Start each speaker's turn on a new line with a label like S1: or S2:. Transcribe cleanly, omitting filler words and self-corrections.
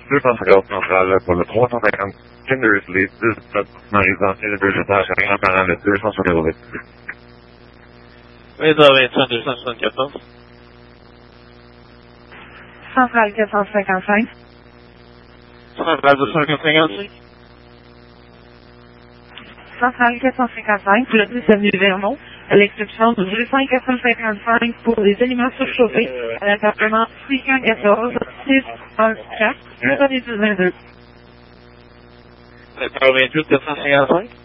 S1: 250 centrale pour le 350 Kindersley, 17 Marie-Jean, Universitaire, en parlant de 268.
S2: Réseau 25 274.
S3: Centrale 455.
S2: Centrale 255.
S3: Centrale 455, le 10 avenue Vermont, à l'exception du 200 455 pour les aliments surchauffés à l'appartement 614 614 22.
S2: 88 455.